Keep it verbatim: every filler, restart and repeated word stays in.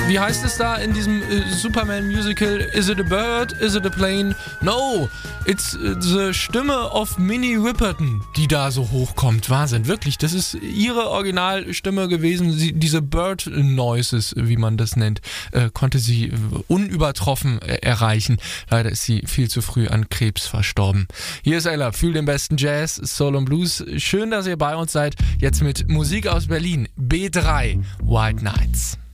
wie heißt es da in diesem äh, Superman-Musical? Is it a bird? Is it a plane? No, it's äh, the Stimme of Minnie Riperton, die da so hochkommt. Wahnsinn, wirklich, das ist ihre Originalstimme gewesen. Sie, diese Bird Noises, wie man das nennt, äh, konnte sie äh, unübertroffen äh, erreichen. Leider ist sie viel zu früh an Krebs verstorben. Hier ist Ella, fühl den besten Jazz, Soul und Blues. Schön, dass ihr bei uns seid. Jetzt mit Musik aus Berlin. B drei, White Nights.